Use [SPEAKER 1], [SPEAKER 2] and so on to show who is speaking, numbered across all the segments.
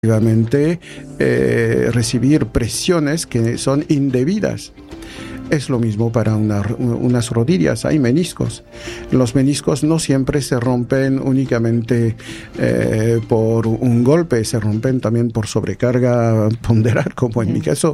[SPEAKER 1] efectivamente recibir presiones que son indebidas. Es lo mismo para unas rodillas, hay meniscos. Los meniscos no siempre se rompen únicamente por un golpe, se rompen también por sobrecarga ponderal, como en mi caso.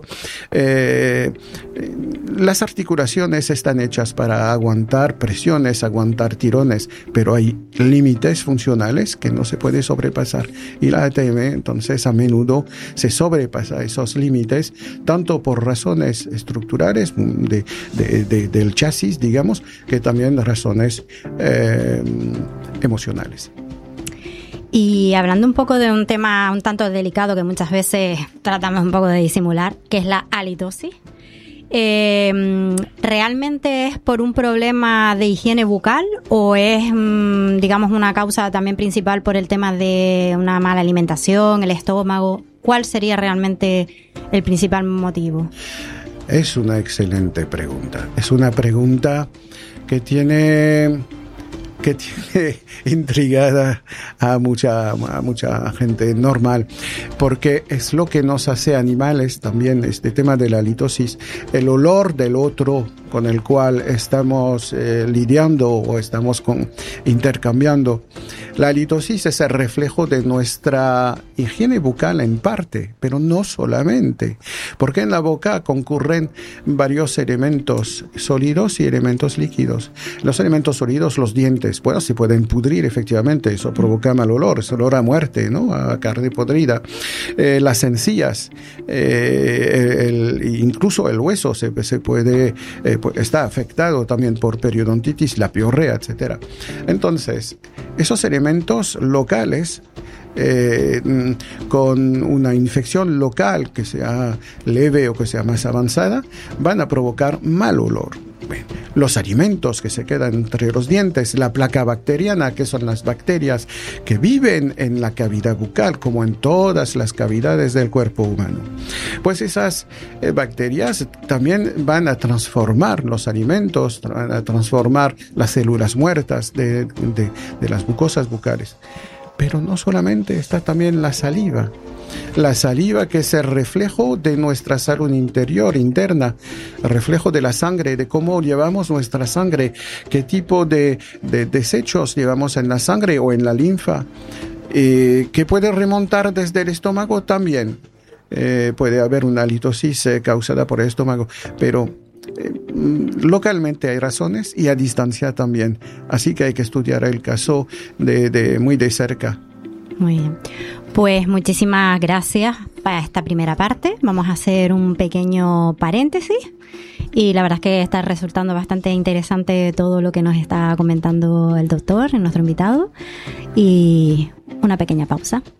[SPEAKER 1] Las articulaciones están hechas para aguantar presiones, aguantar tirones, pero hay límites funcionales que no se puede sobrepasar. Y la ATM, entonces, a menudo se sobrepasa esos límites, tanto por razones estructurales, del chasis, digamos, que también razones emocionales.
[SPEAKER 2] Y hablando un poco de un tema un tanto delicado que muchas veces tratamos un poco de disimular, que es la halitosis. ¿Realmente es por un problema de higiene bucal o es, digamos, una causa también principal por el tema de una mala alimentación, el estómago? ¿Cuál sería realmente el principal motivo?
[SPEAKER 1] Es una excelente pregunta. Es una pregunta que tiene intrigada a mucha gente normal, porque es lo que nos hace animales también, este tema de la halitosis, el olor del otro con el cual estamos lidiando o estamos intercambiando. La halitosis es el reflejo de nuestra higiene bucal en parte, pero no solamente, porque en la boca concurren varios elementos sólidos y elementos líquidos. Los elementos sólidos, los dientes, bueno, se pueden pudrir efectivamente, eso provoca mal olor, es olor a muerte, ¿no? A carne podrida. Las encías, incluso el hueso se puede, está afectado también por periodontitis, la piorrea, etc. Entonces, esos elementos locales con una infección local que sea leve o que sea más avanzada, van a provocar mal olor. Los alimentos que se quedan entre los dientes, la placa bacteriana, que son las bacterias que viven en la cavidad bucal, como en todas las cavidades del cuerpo humano. Pues esas bacterias también van a transformar los alimentos, van a transformar las células muertas de las mucosas bucales. Pero no solamente, está también la saliva. La saliva, que es el reflejo de nuestra salud interior, interna, el reflejo de la sangre, de cómo llevamos nuestra sangre, qué tipo de desechos llevamos en la sangre o en la linfa, que puede remontar desde el estómago también. Puede haber una halitosis causada por el estómago, pero localmente hay razones y a distancia también. Así que hay que estudiar el caso muy de cerca.
[SPEAKER 2] Muy bien. Pues muchísimas gracias para esta primera parte. Vamos a hacer un pequeño paréntesis y la verdad es que está resultando bastante interesante todo lo que nos está comentando el doctor, nuestro invitado, y una pequeña pausa.